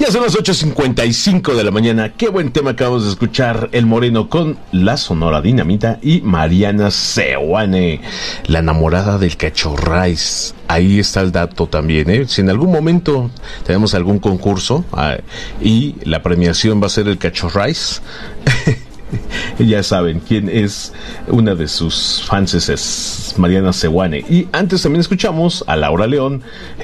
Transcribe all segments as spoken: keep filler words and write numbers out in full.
Ya son las ocho cincuenta y cinco de la mañana. Qué buen tema acabamos de escuchar. El Moreno con la Sonora Dinamita y Mariana Seoane, la enamorada del Cachorrais. Ahí está el dato también, ¿eh? Si en algún momento tenemos algún concurso ah, y la premiación va a ser el Cachorrais, ya saben quién es una de sus fans, es Mariana Seoane. Y antes también escuchamos a Laura León,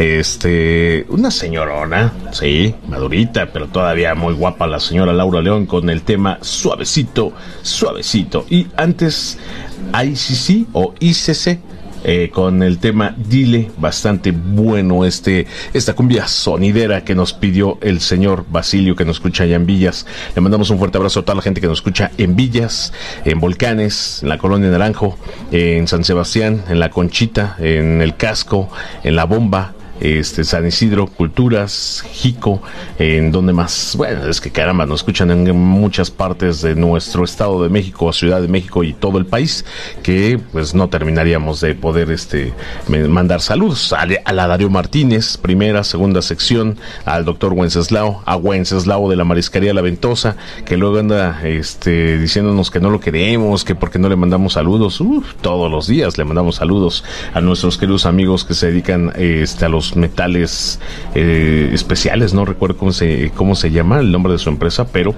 este, una señorona, sí, madurita, pero todavía muy guapa la señora Laura León con el tema Suavecito, Suavecito. Y antes I C C o I C C Eh, con el tema Dile, bastante bueno este esta cumbia sonidera que nos pidió el señor Basilio, que nos escucha allá en Villas. Le mandamos un fuerte abrazo a toda la gente que nos escucha en Villas, en Volcanes, en la Colonia Naranjo, en San Sebastián, en La Conchita, en El Casco, en La Bomba, este San Isidro, Culturas, Jico, en donde más, bueno, es que caramba, nos escuchan en muchas partes de nuestro Estado de México, Ciudad de México y todo el país, que pues no terminaríamos de poder este mandar saludos a, a la Darío Martínez, primera, segunda sección, al doctor Wenceslao, a Wenceslao de la Mariscaría La Ventosa, que luego anda este diciéndonos que no lo queremos, que porque no le mandamos saludos. Uf, todos los días le mandamos saludos a nuestros queridos amigos que se dedican este a los metales eh, especiales, no recuerdo cómo se cómo se llama el nombre de su empresa, pero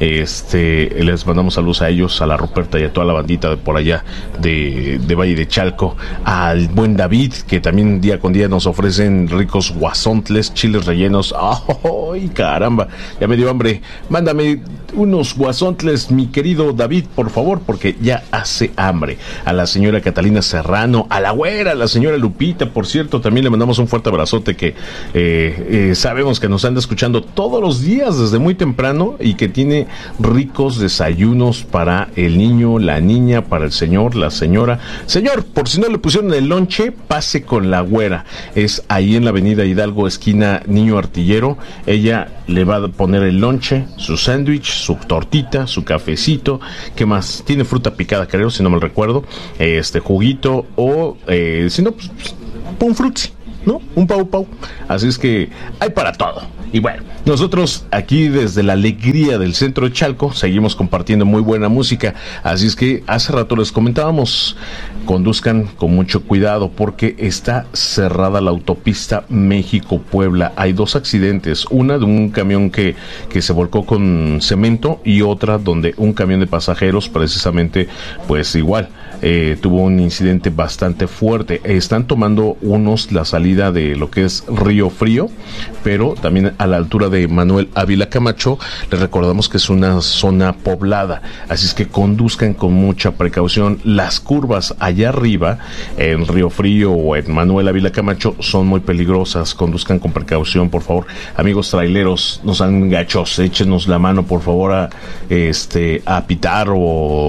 este les mandamos saludos a ellos, a la Ruperta y a toda la bandita de por allá de, de Valle de Chalco, al buen David, que también día con día nos ofrecen ricos guasontles, chiles rellenos. ¡Ay, caramba! Ya me dio hambre. Mándame unos guasontles, mi querido David, por favor, porque ya hace hambre. A la señora Catalina Serrano, a la güera, a la señora Lupita, por cierto, también le mandamos un fuerte abrazote, que eh, eh, sabemos que nos anda escuchando todos los días desde muy temprano y que tiene ricos desayunos para el niño, la niña, para el señor, la señora. Señor, por si no le pusieron el lonche, pase con la güera. Es ahí en la avenida Hidalgo, esquina Niño Artillero. Ella le va a poner el lonche, su sándwich, su tortita, su cafecito. ¿Qué más? Tiene fruta picada, creo, si no me recuerdo. Este juguito o, eh, si no, pues, un frutzi, ¿no? Un pau pau. Así es que hay para todo. Y bueno, nosotros aquí desde la alegría del centro de Chalco seguimos compartiendo muy buena música. Así es que hace rato les comentábamos, conduzcan con mucho cuidado porque está cerrada la autopista México-Puebla. Hay dos accidentes, una de un camión que, que se volcó con cemento y otra donde un camión de pasajeros precisamente pues igual eh, tuvo un incidente bastante fuerte. Están tomando unos la salida de lo que es Río Frío, pero también a la altura de Manuel Ávila Camacho. Les recordamos que es una zona poblada, así es que conduzcan con mucha precaución. Las curvas allá arriba en Río Frío o en Manuel Ávila Camacho son muy peligrosas. Conduzcan con precaución, por favor. Amigos traileros, no sean gachos, échenos la mano, por favor, a este a pitar o,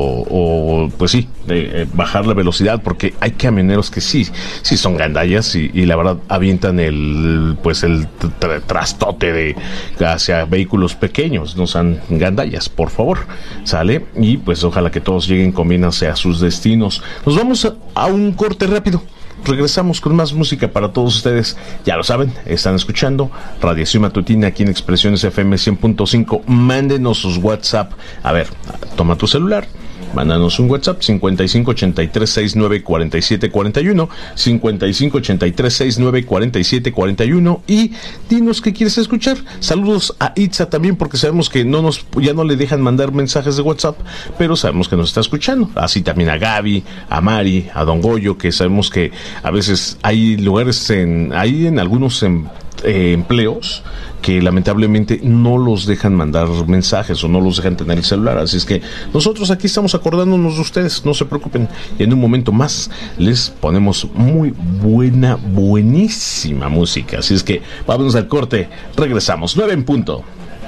o pues sí, eh, bajar la velocidad, porque hay camioneros que sí, sí son gandallas y, y la verdad avientan el pues el tra- trastote de hacia vehículos pequeños. No sean gandallas, por favor, sale. Y pues ojalá que todos lleguen con bien hacia sus destinos. Nos vamos a, a un corte rápido. Regresamos con más música para todos ustedes. Ya lo saben, están escuchando Radiación Matutina aquí en Expresiones F M cien punto cinco. Mándenos sus WhatsApp. A ver, toma tu celular, mándanos un WhatsApp cincuenta y cinco ochenta y tres sesenta y nueve cuarenta y siete cuarenta y uno, cincuenta y cinco ochenta y tres sesenta y nueve cuarenta y siete cuarenta y uno, y dinos qué quieres escuchar. Saludos a Itza también, porque sabemos que no nos ya no le dejan mandar mensajes de WhatsApp, pero sabemos que nos está escuchando. Así también a Gaby, a Mari, a Don Goyo, que sabemos que a veces hay lugares en hay en algunos em, eh, empleos que lamentablemente no los dejan mandar mensajes o no los dejan tener el celular. Así es que nosotros aquí estamos acordándonos de ustedes, no se preocupen. Y en un momento más les ponemos muy buena, buenísima música. Así es que vámonos al corte, regresamos, nueve en punto.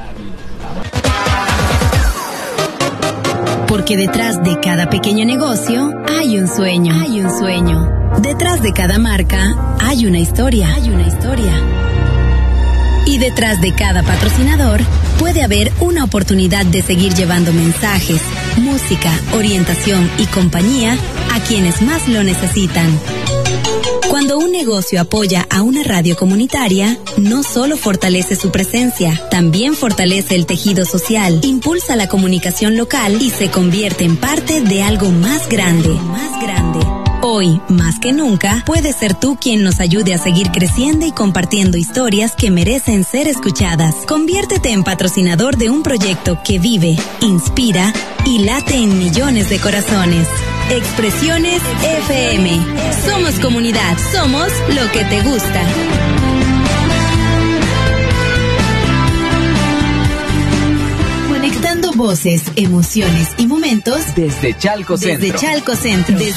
Porque detrás de cada pequeño negocio hay un sueño, hay un sueño. Detrás de cada marca hay una historia, hay una historia. Y detrás de cada patrocinador puede haber una oportunidad de seguir llevando mensajes, música, orientación y compañía a quienes más lo necesitan. Cuando un negocio apoya a una radio comunitaria, no solo fortalece su presencia, también fortalece el tejido social, impulsa la comunicación local y se convierte en parte de algo más grande, más grande. Hoy, más que nunca, puedes ser tú quien nos ayude a seguir creciendo y compartiendo historias que merecen ser escuchadas. Conviértete en patrocinador de un proyecto que vive, inspira y late en millones de corazones. Expresiones F M. Somos comunidad, somos lo que te gusta. Conectando voces, emociones y momentos desde Chalco Centro. Desde Chalco Centro. Desde